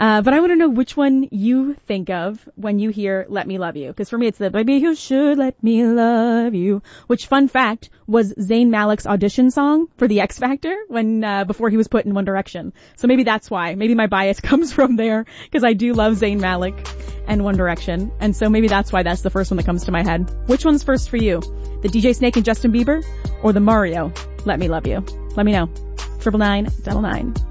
But I want to know which one you think of when you hear Let Me Love You. Because for me, it's the Baby You Should Let Me Love You, which, fun fact, was Zayn Malik's audition song for the X Factor when, before he was put in One Direction. So maybe that's why. Maybe my bias comes from there, because I do love Zayn Malik and One Direction. And so maybe that's why that's the first one that comes to my head. Which one's first for you? The DJ Snake and Justin Bieber or the Mario Let Me Love You? Let me know. 99999.